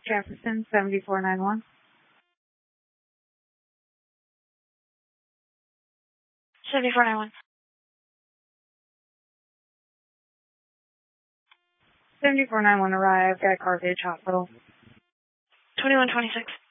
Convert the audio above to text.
Jefferson, 7491. 7491. 7491 arrived at Carthage Hospital. 2126.